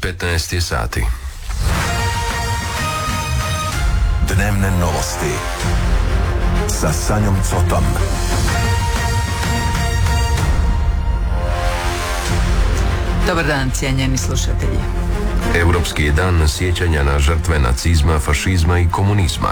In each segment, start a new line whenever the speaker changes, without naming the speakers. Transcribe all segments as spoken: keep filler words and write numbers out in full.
petnaest je sati.
Dnevne novosti sa Sanjom Cotom.
Dobar dan, cijenjeni slušatelji.
Europski je dan sjećanja na žrtve nacizma, fašizma i komunizma.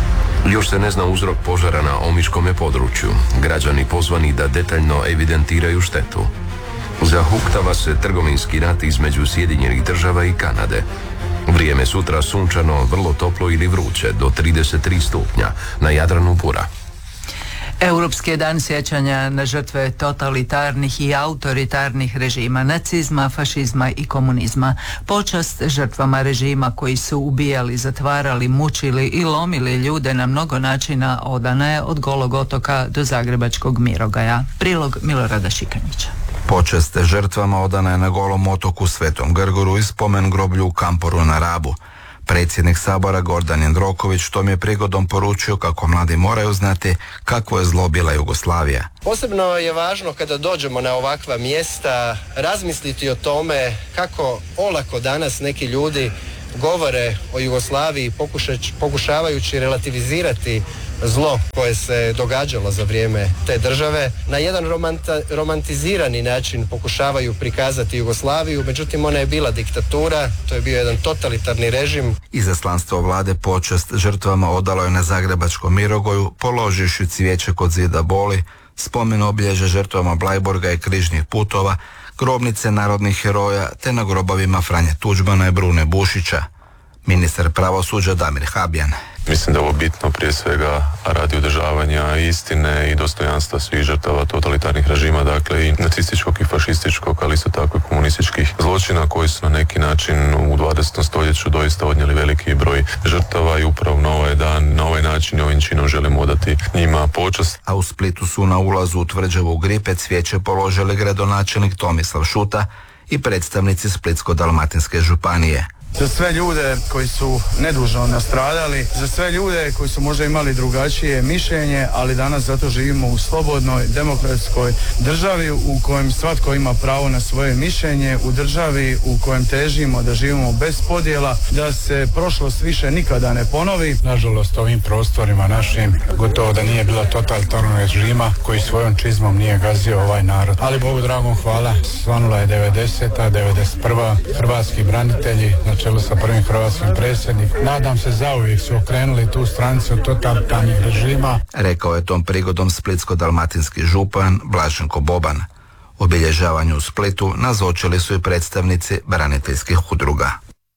Još se ne zna uzrok požara na omiškome području. Građani pozvani da detaljno evidentiraju štetu. Zahuktava se trgovinski rat između Sjedinjenih država i Kanade. Vrijeme sutra sunčano, vrlo toplo ili vruće, do trideset tri stupnja, na Jadranu bura.
Europski je dan sjećanja na žrtve totalitarnih i autoritarnih režima, nacizma, fašizma i komunizma. Počast žrtvama režima koji su ubijali, zatvarali, mučili i lomili ljude na mnogo načina odana je od Golog otoka do Zagrebačkog Mirogaja. Prilog Milorada Šikanića.
Počast žrtvama odana je na Golom otoku Svetom Grgoru i spomen groblju u Kamporu na Rabu. Predsjednik Sabora Gordan Jandroković tom je prigodom poručio kako mladi moraju znati kako je zlo bila Jugoslavija.
Posebno je važno kada dođemo na ovakva mjesta razmisliti o tome kako olako danas neki ljudi govore o Jugoslaviji pokušavajući relativizirati zlo koje se događalo za vrijeme te države. Na jedan romanta, romantizirani način pokušavaju prikazati Jugoslaviju, međutim ona je bila diktatura, to je bio jedan totalitarni režim.
Izaslanstvo vlade počast žrtvama odalo je na Zagrebačkom Mirogoju, položivši cvijeće kod zida boli, spomen obilježe žrtvama Bleiburga i križnih putova, grobnice narodnih heroja te na grobovima Franje Tuđmana i Brune Bušića. Ministar pravosuđa Damir Habjan.
Mislim da je ovo bitno prije svega radi održavanja istine i dostojanstva svih žrtava totalitarnih režima, dakle i nacističkog i fašističkog, ali isto tako i komunističkih zločina koji su na neki način u dvadesetom stoljeću doista odnijeli veliki broj žrtava i upravo na ovaj dan, na ovaj način i ovim činom želimo odati njima počast.
A u Splitu su na ulazu u tvrđavu Gripe cvijeće položili gradonačelnik Tomislav Šuta i predstavnici Splitsko-dalmatinske županije.
Za sve ljude koji su nedužno nastradali, za sve ljude koji su možda imali drugačije mišljenje, ali danas zato živimo u slobodnoj, demokratskoj državi u kojem svatko ima pravo na svoje mišljenje, u državi u kojem težimo da živimo bez podjela, da se prošlost više nikada ne ponovi.
Nažalost, ovim prostorima našim gotovo da nije bilo totalitarnog režima koji svojom čizmom nije gazio ovaj narod. Ali Bogu dragom hvala, svanula je devedeseta, devedeset prva hrvatski branitelji, znači čelu sa prvim hrvatskim predsjednikom. Nadam se zauvijek su okrenuli tu stranicu totalitarnih režima.
Rekao je tom prigodom splitsko-dalmatinski župan Blaženko Boban. Obilježavanju u Splitu nazočili su i predstavnici braniteljskih udruga.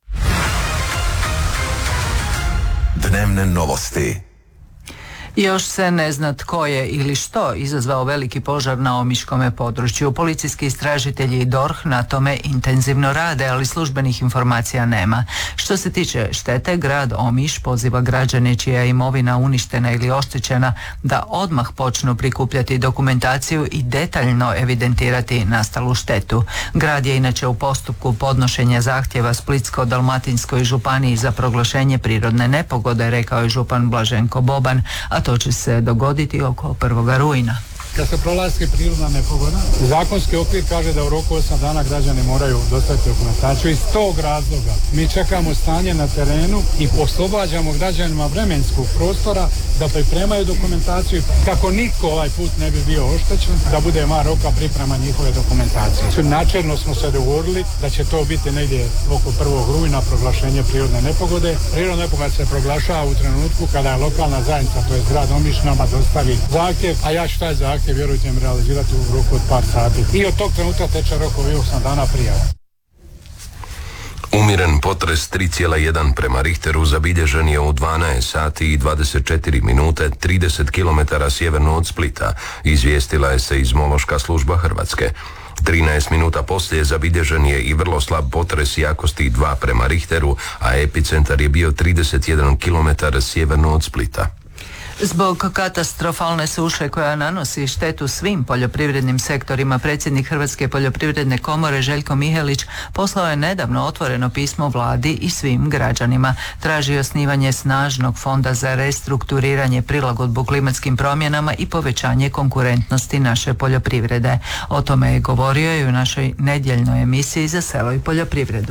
Dnevne novosti.
Još se ne zna tko je ili što izazvao veliki požar na omiškome području. Policijski istražitelji i D O R H na tome intenzivno rade, ali službenih informacija nema. Što se tiče štete, grad Omiš poziva građane čija je imovina uništena ili oštećena da odmah počnu prikupljati dokumentaciju i detaljno evidentirati nastalu štetu. Grad je inače u postupku podnošenja zahtjeva Splitsko-dalmatinskoj županiji za proglašenje prirodne nepogode, rekao je župan Blaženko Boban, a to će se dogoditi oko prvoga rujna.
Kad se proglasi prirodna nepogoda, zakonski okvir kaže da u roku osam dana građani moraju dostaviti dokumentaciju. Iz tog razloga mi čekamo stanje na terenu i oslobađamo građanima vremenskog prostora da pripremaju dokumentaciju kako niko ovaj put ne bi bio oštećen, da bude van roka priprema njihove dokumentacije. Načelno smo se dogovorili da će to biti negdje oko prvog rujna proglašenje prirodne nepogode. Prirodna nepogoda se proglašava u trenutku kada je lokalna zajednica, to je grad Omiš, nama dostavi zahtjev, a ja ću taj zahtjev vjerujte mi realizirati u roku od par sati. I od tog trenutka teče rok ovih osam dana prijava.
Umiren potres tri zarez jedan prema Richteru zabilježen je u dvanaest sati i dvadeset četiri minute trideset kilometara sjeverno od Splita, izvijestila je se seizmološka služba Hrvatske. trinaest minuta poslije zabilježen je i vrlo slab potres jakosti dva prema Richteru, a epicentar je bio trideset jedan kilometara sjeverno od Splita.
Zbog katastrofalne suše koja nanosi štetu svim poljoprivrednim sektorima, predsjednik Hrvatske poljoprivredne komore Željko Mihelić poslao je nedavno otvoreno pismo vladi i svim građanima. Traži osnivanje snažnog fonda za restrukturiranje, prilagodbu klimatskim promjenama i povećanje konkurentnosti naše poljoprivrede. O tome je govorio i u našoj nedjeljnoj emisiji Za selo i poljoprivredu.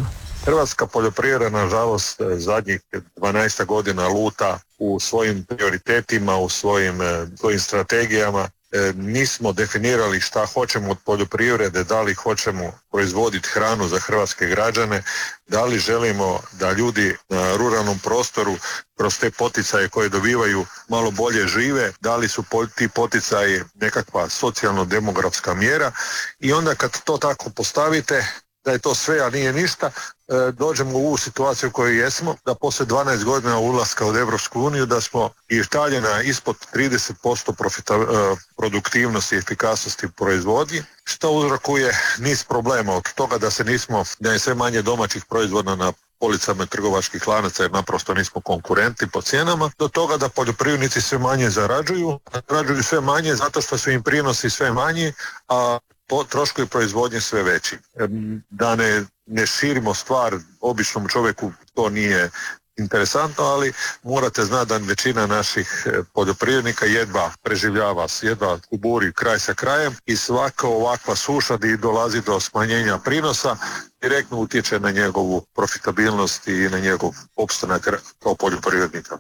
Hrvatska poljoprivreda, nažalost, zadnjih dvanaest godina luta u svojim prioritetima, u svojim, svojim strategijama. Nismo definirali šta hoćemo od poljoprivrede, da li hoćemo proizvoditi hranu za hrvatske građane, da li želimo da ljudi na ruralnom prostoru kroz te poticaje koje dobivaju malo bolje žive, da li su ti poticaji nekakva socijalno-demografska mjera i onda kad to tako postavite, da je to sve, a nije ništa, dođemo u ovu situaciju u kojoj jesmo, da poslije dvanaest godina ulaska u Europsku uniju, da smo i daljena ispod trideset posto profita, produktivnosti i efikasnosti proizvodnji, što uzrokuje niz problema, od toga da se nismo, da je sve manje domaćih proizvoda na policama trgovačkih lanaca jer naprosto nismo konkurenti po cijenama, do toga da poljoprivrednici sve manje zarađuju, zarađuju sve manje zato što su im prinosi sve manji, a troškovi proizvodnje sve veći. Da ne, ne širimo stvar običnom čovjeku, to nije interesantno, ali morate znati da većina naših poljoprivrednika jedva preživljava, jedva kuburi kraj sa krajem i svaka ovakva suša di dolazi do smanjenja prinosa direktno utječe na njegovu profitabilnost i na njegov opstanak kao poljoprivrednika.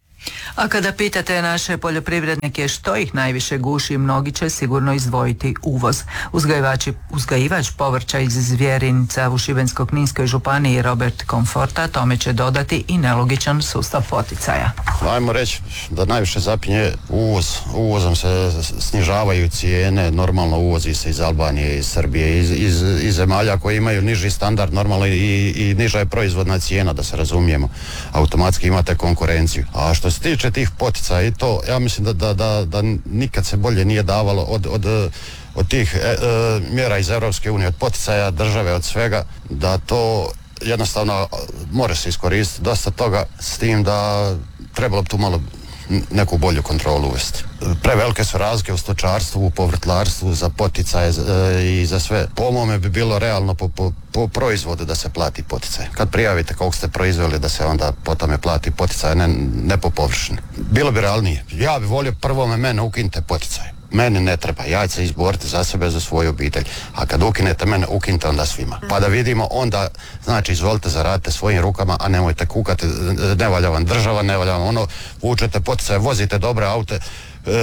A kada pitate naše poljoprivrednike što ih najviše guši, mnogi će sigurno izdvojiti uvoz. Uzgajivači, uzgajivač povrća iz Zvjerinca u Šibensko-kninskoj županiji Robert Komforta tome će dodati i nelogičan sustav poticaja.
Ajmo reći da najviše zapinje uvoz. Uvozom se snižavaju cijene, normalno uvozi se iz Albanije, iz Srbije, iz, iz, iz zemalja koji imaju niži standard, normalno i, i niža je proizvodna cijena, da se razumijemo. Automatski imate konkurenciju. A što se tiče tih poticaja i to, ja mislim da, da, da, da nikad se bolje nije davalo od, od, od tih e, e, mjera iz Europske unije, od poticaja države, od svega, da to jednostavno mora se iskoristiti dosta toga, s tim da trebalo bi tu malo neku bolju kontrolu uvesti. Prevelike su razlike u stočarstvu, u povrtlarstvu, za poticaje e, i za sve. Po mome bi bilo realno po, po, po proizvodu da se plati poticaj. Kad prijavite koliko ste proizveli, da se onda po tome plati poticaj, ne, ne po površini. Bilo bi realnije. Ja bi volio prvo me mene ukinite poticaj. Meni ne treba, ja ću se izboriti za sebe, za svoju obitelj. A kad ukinete mene, ukinite onda svima. Pa da vidimo onda, znači izvolite zaradite svojim rukama, a nemojte kukati, ne valja vam država, ne valja vam ono, vučete poticaje, vozite dobre aute, e,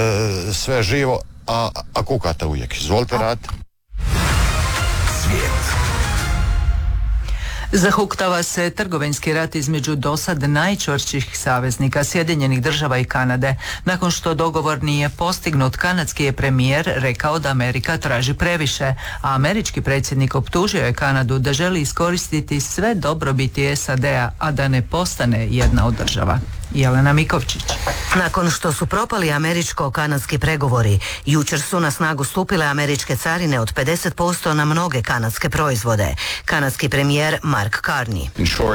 sve živo, a, a kukate uvijek. Izvolite raditi.
Svijet.
Zahuktava se trgovinski rat između dosad najčvršćih saveznika Sjedinjenih država i Kanade. Nakon što dogovor nije postignut, kanadski je premijer rekao da Amerika traži previše, a američki predsjednik optužio je Kanadu da želi iskoristiti sve dobrobiti S A D-a, a da ne postane jedna od država. Jelena Mikovčić.
Nakon što su propali američko-kanadski pregovori, jučer su na snagu stupile američke carine od pedeset posto na mnoge kanadske proizvode. Kanadski premijer Mark Carney.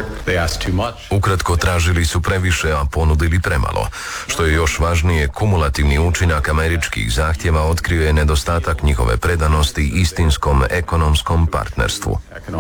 Ukratko, tražili su previše, a ponudili premalo. Što je još važnije, kumulativni učinak američkih zahtjeva otkrio je nedostatak njihove predanosti istinskom ekonomskom partnerstvu.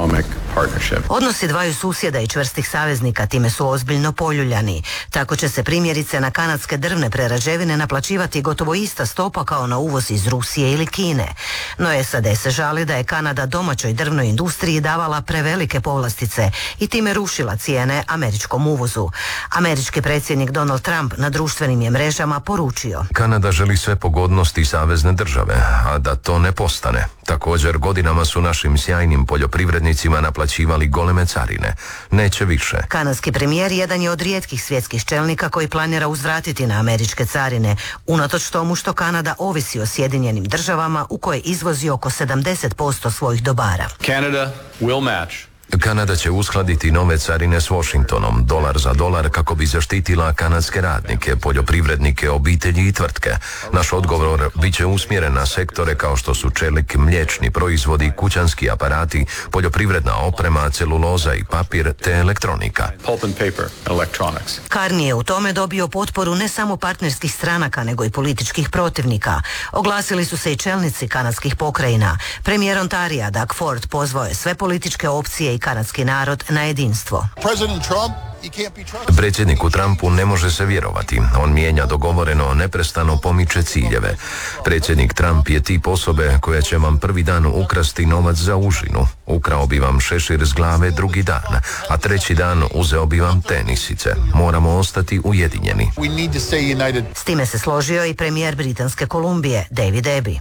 Odnosi dvaju susjeda i čvrstih saveznika time su ozbiljno poljuljani. Tako će se primjerice na kanadske drvne prerađevine naplaćivati gotovo ista stopa kao na uvoz iz Rusije ili Kine. No S A D se žali da je Kanada domaćoj drvnoj industriji davala prevelike povlastice i time rušila cijene američkom uvozu. Američki predsjednik Donald Trump na društvenim je mrežama poručio:
Kanada želi sve pogodnosti savezne države, a da to ne postane. Također godinama su našim sjajnim poljoprivrednicima naplaćivali goleme carine. Neće više.
Kanadski premijer jedan je od rijetkih svjetskih čelnika koji planira uzvratiti na američke carine, unatoč tomu što Kanada ovisi o Sjedinjenim državama u koje izvozi oko sedamdeset posto svojih dobara.
Canada will match.
Kanada će uskladiti nove carine s Washingtonom, dolar za dolar, kako bi zaštitila kanadske radnike, poljoprivrednike, obitelji i tvrtke. Naš odgovor bit će usmjeren na sektore kao što su čelik, mliječni proizvodi, kućanski aparati, poljoprivredna oprema, celuloza i papir te elektronika.
Pulp and paper, electronics.
Carney je u tome dobio potporu ne samo partnerskih stranaka, nego i političkih protivnika. Oglasili su se i čelnici kanadskih pokrajina. Premijer Ontarija Doug Ford pozvao je sve političke opcije i kanadski narod na jedinstvo.
President Trump
Predsjedniku Trumpu ne može se vjerovati. On mijenja dogovoreno, neprestano pomiče ciljeve. Predsjednik Trump je tip osobe koja će vam prvi dan ukrasti novac za užinu. Ukrao bi vam šešir s glave drugi dan, a treći dan uzeo bi vam tenisice. Moramo ostati ujedinjeni.
S time se složio i premijer Britanske Kolumbije, David Abbey.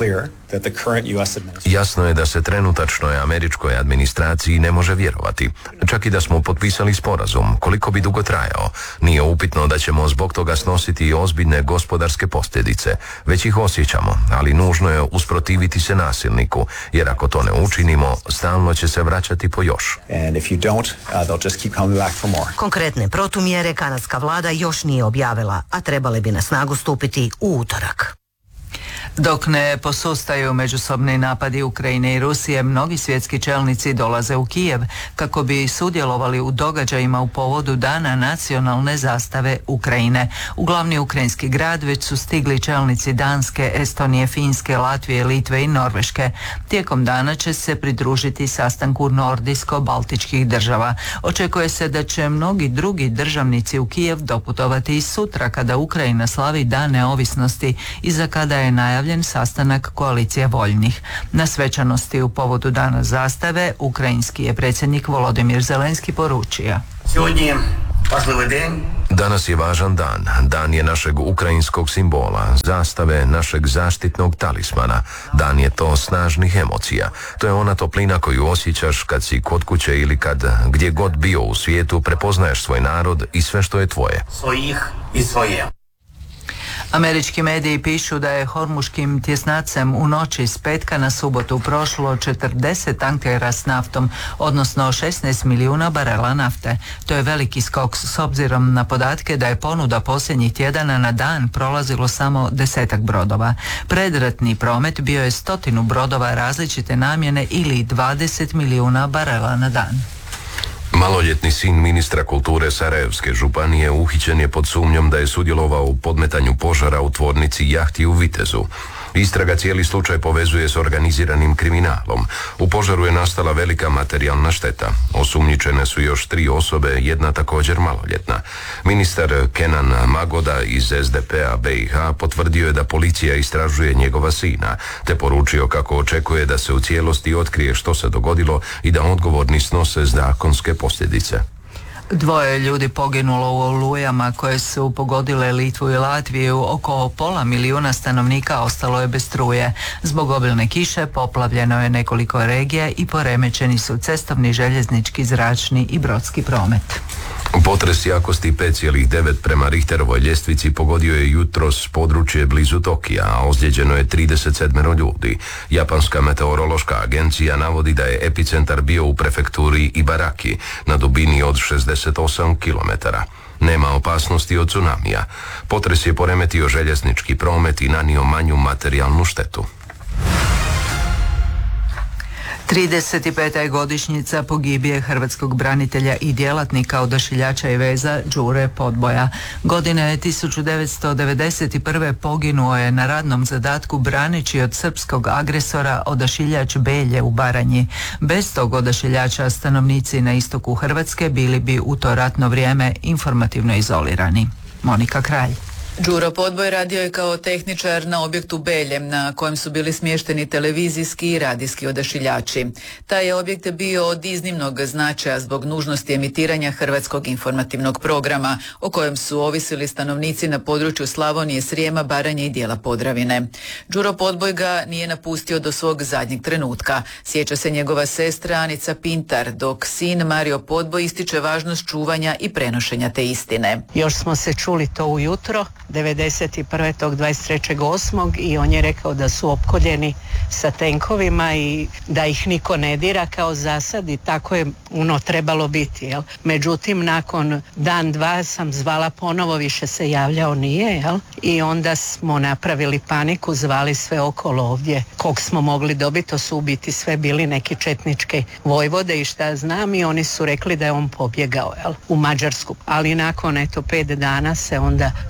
Jasno je da se trenutačnoj američkoj administraciji ne može vjerovati. Čak i da smo potpisali sporazum, koliko bi dugo trajao. Nije upitno da ćemo zbog toga snositi i ozbiljne gospodarske posljedice. Već ih osjećamo, ali nužno je usprotiviti se nasilniku, jer ako to ne učinimo, stalno će se vraćati po još.
Konkretne protumjere kanadska vlada još nije objavila, a trebale bi na snagu stupiti u utorak.
Dok ne posustaju međusobni napadi Ukrajine i Rusije, mnogi svjetski čelnici dolaze u Kijev kako bi sudjelovali u događajima u povodu Dana nacionalne zastave Ukrajine. U glavni ukrajinski grad već su stigli čelnici Danske, Estonije, Finske, Latvije, Litve i Norveške. Tijekom dana će se pridružiti sastanku nordijsko-baltičkih država. Očekuje se da će mnogi drugi državnici u Kijev doputovati i sutra kada Ukrajina slavi Dan neovisnosti i za kada je najavljen sastanak koalicije voljnih. Na svečanosti u povodu Dana zastave ukrajinski je predsjednik Volodimir Zelenski poručio:
Danas je važan dan. Dan je našeg ukrajinskog simbola, zastave, našeg zaštitnog talismana. Dan je to snažnih emocija. To je ona toplina koju osjećaš kad si kod kuće ili kad gdje god bio u svijetu prepoznaješ svoj narod i sve što je tvoje.
Svojih i svoje.
Američki mediji pišu da je hormuškim tjesnacem u noći s petka na subotu prošlo četrdeset tankera s naftom, odnosno šesnaest milijuna barela nafte. To je veliki skok s obzirom na podatke da je ponuda posljednjih tjedana na dan prolazilo samo desetak brodova. Predratni promet bio je stotinu brodova različite namjene ili dvadeset milijuna barela na dan.
Maloljetni sin ministra kulture Sarajevske županije uhićen je pod sumnjom da je sudjelovao u podmetanju požara u tvornici jahti u Vitezu. Istraga cijeli slučaj povezuje s organiziranim kriminalom. U požaru je nastala velika materijalna šteta. Osumnjičene su još tri osobe, jedna također maloljetna. Ministar Kenan Magoda iz es de pe a be i ha potvrdio je da policija istražuje njegova sina, te poručio kako očekuje da se u cijelosti otkrije što se dogodilo i da odgovorni snose zakonske posljedice.
Dvoje ljudi poginulo u olujama koje su pogodile Litvu i Latviju. Oko pola milijuna stanovnika ostalo je bez struje. Zbog obilne kiše poplavljeno je nekoliko regija i poremećeni su cestovni, željeznički, zračni i brodski promet.
Potres jakosti pet zarez devet prema Richterovoj ljestvici pogodio je jutros područje blizu Tokija, a ozlijeđeno je trideset sedam ljudi. Japanska meteorološka agencija navodi da je epicentar bio u prefekturi Ibaraki na dubini od šezdeset osam kilometara. Nema opasnosti od tsunamija. Potres je poremetio željeznički promet i nanio manju materijalnu štetu.
trideset peta je godišnjica pogibije hrvatskog branitelja i djelatnika Odašiljača i veza Đure Podboja. Godine tisuću devetsto devedeset prve poginuo je na radnom zadatku braneći od srpskog agresora Odašiljač Belje u Baranji. Bez tog odašiljača stanovnici na istoku Hrvatske bili bi u to ratno vrijeme informativno izolirani. Monika Kralj.
Đuro Podboj radio je kao tehničar na objektu Belje, na kojem su bili smješteni televizijski i radijski odašiljači. Taj je objekt bio od iznimnog značaja zbog nužnosti emitiranja hrvatskog informativnog programa, o kojem su ovisili stanovnici na području Slavonije, Srijema, Baranje i dijela Podravine. Đuro Podboj ga nije napustio do svog zadnjeg trenutka. Sjeća se njegova sestra Anica Pintar, dok sin Mario Podboj ističe važnost čuvanja i prenošenja te istine.
Još smo se čuli to ujutro, devedeset prve tog dvadeset trećeg osmog i on je rekao da su opkoljeni sa tenkovima i da ih niko ne dira kao zasad i tako je ono trebalo biti. Jel? Međutim, nakon dan, dva sam zvala ponovo, više se javljao nije, jel? I onda smo napravili paniku, zvali sve okolo ovdje kog smo mogli dobiti, to su u biti sve bili neki četničke vojvode i šta znam i oni su rekli da je on pobjegao, jel? U Mađarsku. Ali nakon eto pet dana se onda dozna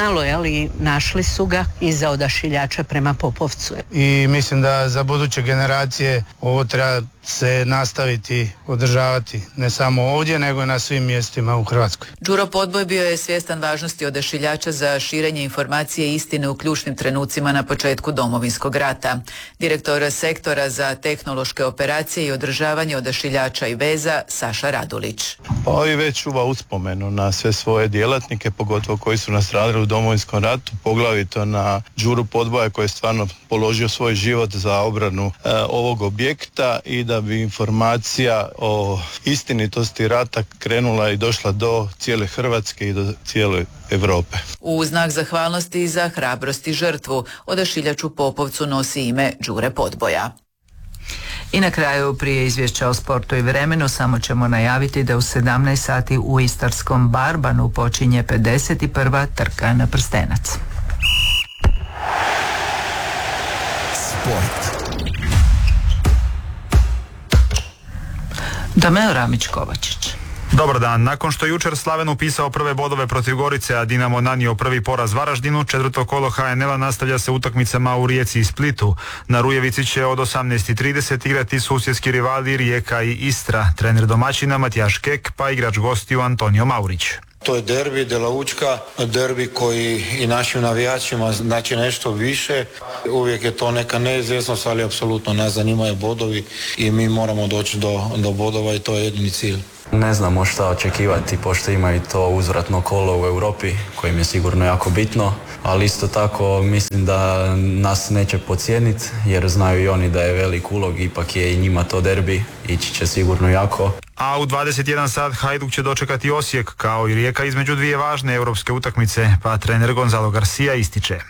malo, ali našli su ga iza odašiljača prema Popovcu.
I mislim da za buduće generacije ovo treba se nastaviti održavati ne samo ovdje nego i na svim mjestima u Hrvatskoj.
Đuro Podboj bio je svjestan važnosti odašiljača za širenje informacije i istine u ključnim trenucima na početku Domovinskog rata. Direktor sektora za tehnološke operacije i održavanje odašiljača i veza Saša Radulić.
Pa i već čuva uspomenu na sve svoje djelatnike, pogotovo koji su nastradali u Domovinskom ratu, poglavito na Đuru Podboja koji je stvarno položio svoj život za obranu e, ovog objekta i da bi informacija o istinitosti rata krenula i došla do cijele Hrvatske i do cijele Europe.
U znak zahvalnosti za hrabrost i žrtvu odašiljač u Popovcu nosi ime Đure Podboja.
I na kraju, prije izvješća o sportu i vremenu, samo ćemo najaviti da u sedamnaest sati u istarskom Barbanu počinje pedeset prva trka na prstenac.
Sport.
Domeo Ramić-Kovačić.
Dobar dan. Nakon što jučer Slaven upisao prve bodove protiv Gorice, a Dinamo nanio prvi poraz Varaždinu, četvrto kolo ha en el-a nastavlja se utakmicama u Rijeci i Splitu. Na Rujevici će od osamnaest i trideset igrati susjedski rivali Rijeka i Istra, trener domaćina Matijaš Kek, pa igrač gostiju Antonio Maurić.
To je derbi de la Učka, derbi koji i našim navijačima znači nešto više. Uvijek je to neka neizvjesnost, ali apsolutno nas zanimaju bodovi i mi moramo doći do, do bodova i to je jedini cilj.
Ne znamo šta očekivati, pošto imaju to uzvratno kolo u Europi, kojim je sigurno jako bitno, ali isto tako mislim da nas neće podcijeniti, jer znaju i oni da je velik ulog, ipak je i njima to derbi, ići će sigurno jako.
A u dvadeset jedan sat Hajduk će dočekati Osijek, kao i Rijeka, između dvije važne europske utakmice, pa trener Gonzalo Garcia ističe.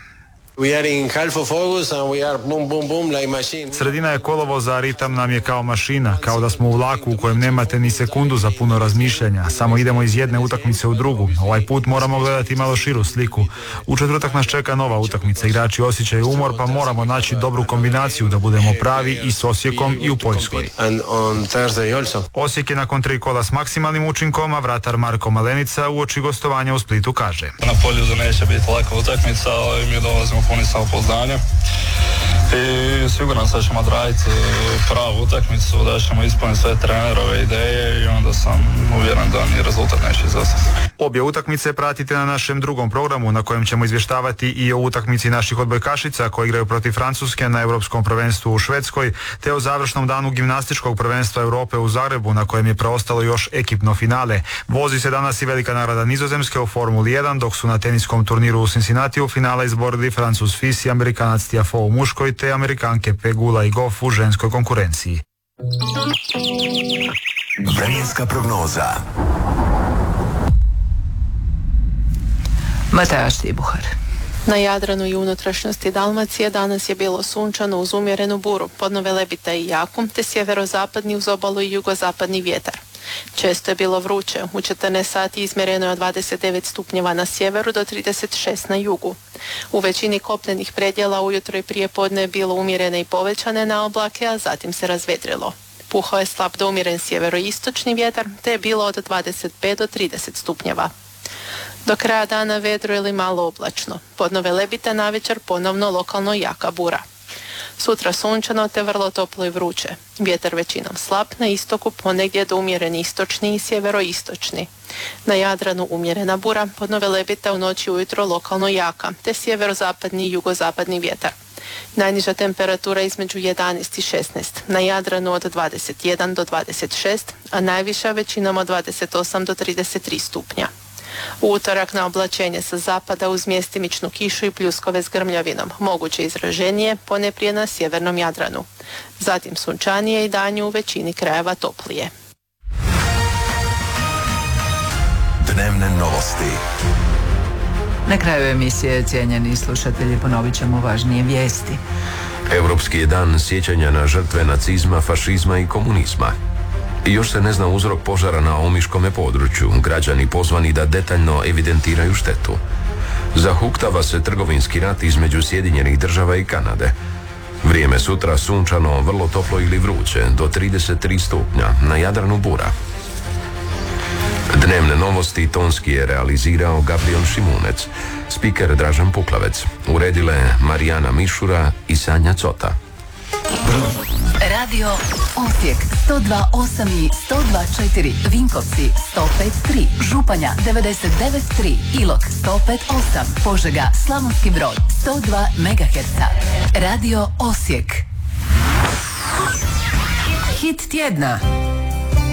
Sredina je kolovoza, a ritam nam je kao mašina, kao da smo u vlaku u kojem nemate ni sekundu za puno razmišljanja, samo idemo iz jedne utakmice u drugu. Ovaj put moramo gledati malo širu sliku. U četvrtak nas čeka nova utakmica, igrači osjećaju umor, pa moramo naći dobru kombinaciju da budemo pravi i s Osijekom i u Poljskoj. Osijek je nakon tri kola s maksimalnim učinkom, a vratar Marko Malenica uoči gostovanja u Splitu kaže:
Na Poljudu neće biti laka utakmica, ali mi dolazimo puni samopouzdanja i siguran sam da ćemo odraditi pravu utakmicu, da ćemo ispuniti sve trenerove ideje i onda sam uvjeren da ni rezultat neće izostati.
Obje utakmice pratite na našem drugom programu, na kojem ćemo izvještavati i o utakmici naših odbojkašica koji igraju protiv Francuske na Europskom prvenstvu u Švedskoj, te o završnom danu gimnastičkog prvenstva Europe u Zagrebu, na kojem je preostalo još ekipno finale. Vozi se danas i velika nagrada Nizozemske u Formuli jedan, dok su na teniskom turniru u Cincinnatiju finale izborili Francuz Fils i Amerikanac Tiafoe u muškoj, te Amerikanke Pegula i Goff u ženskoj konkurenciji.
Vremenska prognoza.
Mataja Štibuhar.
Na Jadranu i unutrašnjosti Dalmacije danas je bilo sunčano uz umjerenu buru, podno Velebita i Jakum, te sjeverozapadni uz obalu i jugozapadni vjetar. Često je bilo vruće, u četrnaest sati izmjereno je od dvadeset devet stupnjeva na sjeveru do trideset šest na jugu. U većini kopnenih predjela ujutro i prije podne je bilo umjerene i povećane na oblake, a zatim se razvedrilo. Puhao je slab do umjeren sjeveroistočni vjetar, te je bilo od dvadeset pet do trideset stupnjeva. Do kraja dana vedro ili malo oblačno. Podno Velebita navečer ponovno lokalno jaka bura. Sutra sunčano te vrlo toplo i vruće. Vjetar većinom slab, na istoku ponegdje do umjereni istočni i sjeveroistočni. Na Jadranu umjerena bura, podno Velebita u noći ujutro lokalno jaka, te sjeverozapadni i jugozapadni vjetar. Najniža temperatura između jedanaest i šesnaest, na Jadranu od dvadeset jedan do dvadeset šest, a najviša većinom od dvadeset osam do trideset tri stupnja. U utorak na oblačenje sa zapada uz mjestimičnu kišu i pljuskove s grmljavinom, moguće izraženije ponajprije na sjevernom Jadranu. Zatim sunčanije i danju u većini krajeva toplije.
Dnevne novosti.
Na kraju emisije, cijenjeni slušatelji, ponovit ćemo važnije vijesti.
Europski je dan sjećanja na žrtve nacizma, fašizma i komunizma. I još se ne zna uzrok požara na omiškome području, građani pozvani da detaljno evidentiraju štetu. Zahuktava se trgovinski rat između Sjedinjenih država i Kanade. Vrijeme sutra sunčano, vrlo toplo ili vruće, do trideset tri stupnja, na Jadranu bura. Dnevne novosti tonski je realizirao Gabriel Šimunec, spiker Dražen Puklavec, uredile Marijana Mišura i Sanja Cota.
Radio Osijek sto dva osam i sto dva četiri, Vinkovci sto pet tri, Županja devedeset devet tri, Ilok sto pet osam, Požega, Slavonski Brod sto dva megaherca. Radio Osijek. Hit tjedna.